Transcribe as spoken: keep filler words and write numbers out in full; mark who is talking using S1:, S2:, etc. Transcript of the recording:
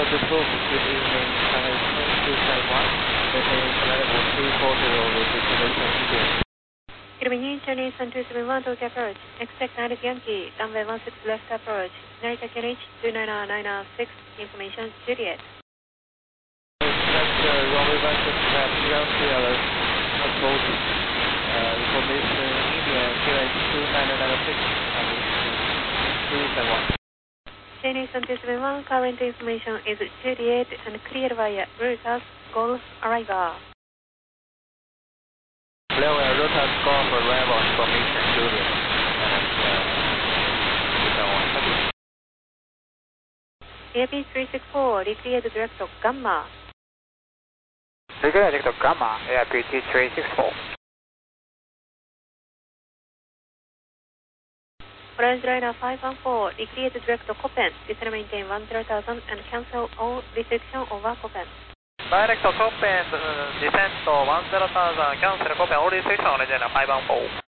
S1: of the book, good evening, Channel two seven one, maintaining level three forty over destination India.
S2: Good evening, Chinese one two seven one, Tokyo approach. Expect United Yankee, runway one six left approach. Narita K N H two nine nine six, information Juliet.
S1: Expect uh, runway one six left Yankee alert approach. Uh, information India, K N H two nine nine six, three seven one.
S2: Chinese one two seven one, current information is Juliet and cleared via Rotas Golf arrival.
S1: Level Rotas Golf arrival information Juliet and uh, three seven one. Thank you.
S2: A P three six four, declared direct to Gamma.
S3: Declared direct to Gamma, A P three six four.
S2: Orange Liner five one four, declared direct to Copen. Descend maintain one zero thousand and cancel all restriction over Copen.
S3: Direct to Copen, descent to one zero thousand, cancel Copen, all restriction on agenda five one four.